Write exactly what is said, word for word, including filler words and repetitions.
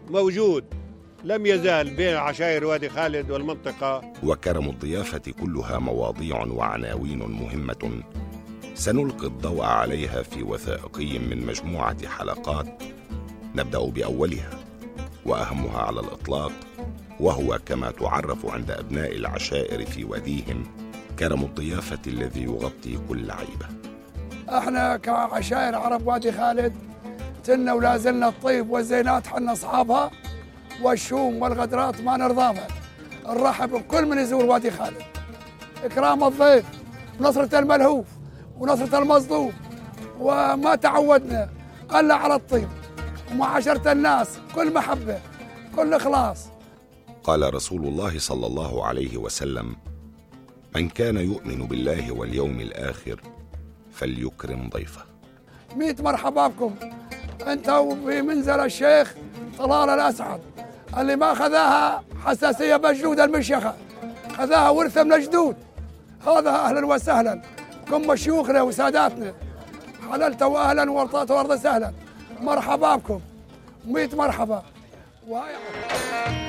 موجود، لم يزال بين عشائر وادي خالد والمنطقة. وكرم الضيافة كلها مواضيع وعناوين مهمة سنلقي الضوء عليها في وثائقي من مجموعة حلقات، نبدأ بأولها وأهمها على الإطلاق، وهو كما تعرف عند أبناء العشائر في واديهم كرم الضيافة الذي يغطي كل عيبة. احنا كعشائر عرب وادي خالد تلنا ولا زلنا الطيب والزينات، حنا أصحابها، والشوم والغدرات ما نرضاها. نرحب بكل من يزور وادي خالد، إكرام الضيف، ونصرة الملهوف، ونصرة المظلوم، وما تعودنا قل على الطيب ومعاشرة الناس، كل محبة، كل إخلاص. قال رسول الله صلى الله عليه وسلم: من كان يؤمن بالله واليوم الآخر فليكرم ضيفه. ميت مرحبا بكم انت وفي منزل الشيخ طلال الأسعد، اللي ما خذاها حساسية بجدود المشيخة، خذاها ورثة من الجدود. هذا أهلا وسهلا كم شيوخنا وساداتنا، حللت وأهلا ورطات وأرض سهلا. مرحبا بكم، ميت مرحبا.